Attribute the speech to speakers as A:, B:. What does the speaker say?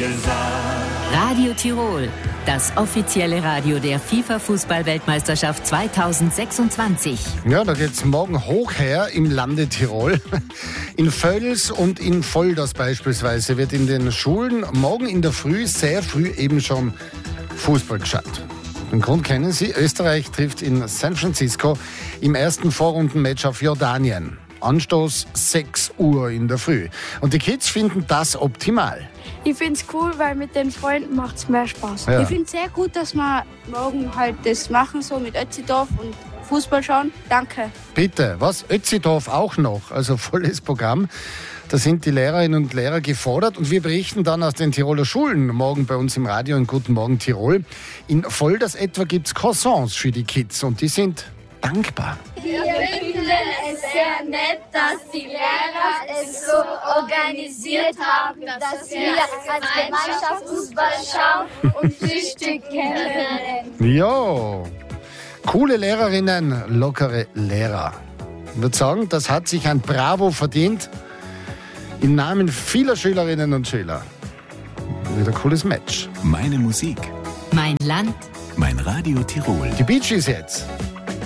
A: angesagt.
B: Radio Tirol, das offizielle Radio der FIFA-Fußball-Weltmeisterschaft 2026.
C: Ja, da geht's morgen hoch her im Lande Tirol. In Völs und in Volders beispielsweise wird in den Schulen morgen in der Früh, sehr früh eben schon Fußball geschaut. Den Grund kennen Sie. Österreich trifft in San Francisco im ersten Vorrundenmatch auf Jordanien. Anstoß 6 Uhr in der Früh. Und die Kids finden das optimal.
D: Ich finde es cool, weil mit den Freunden macht es mehr Spaß.
C: Ja.
D: Ich finde es sehr gut, dass wir morgen halt das machen, so mit Ötzidorf und Fußball schauen. Danke.
C: Bitte, was? Ötzidorf auch noch, also volles Programm. Da sind die Lehrerinnen und Lehrer gefordert und wir berichten dann aus den Tiroler Schulen morgen bei uns im Radio in Guten Morgen Tirol. In Volders etwa gibt es Croissants für die Kids und die sind dankbar.
E: Wir finden es sehr nett, dass die Lehrer es so organisiert haben, dass wir als Gemeinschaft Fußball schauen und Frühstück kennenlernen.
C: Ja, coole Lehrerinnen, lockere Lehrer. Ich würde sagen, das hat sich ein Bravo verdient. Im Namen vieler Schülerinnen und Schüler. Wieder ein cooles Match.
A: Meine Musik,
B: Mein Land.
A: mein Radio Tirol.
C: Die Bee Gees jetzt.